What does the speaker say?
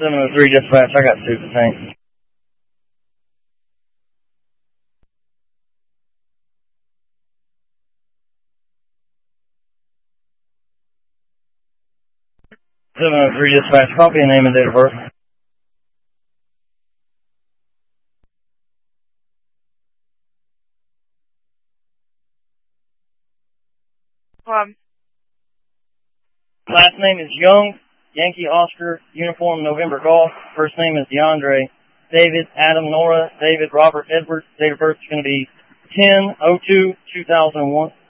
703 dispatch, I got soup and tank. Dispatch, copy and name and date of birth. Last name is Young, Yankee Oscar, uniform November Golf. First name is DeAndre. David, Adam, Nora, David, Robert, Edward. Date of birth is going to be 10/02/2001.